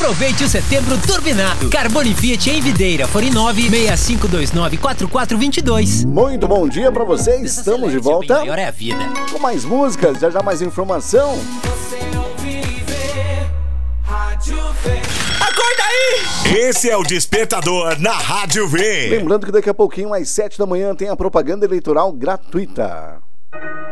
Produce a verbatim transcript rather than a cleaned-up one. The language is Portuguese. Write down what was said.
Aproveite o setembro turbinado. Carbone Fiat em Videira, fone nove seis cinco dois nove quatro quatro dois dois. Muito bom dia pra você, estamos de volta. Maior é a vida. Com mais músicas, já já mais informação. Acorda aí! Esse é o Despertador na Rádio V. Lembrando que daqui a pouquinho, às sete da manhã, tem a propaganda eleitoral gratuita.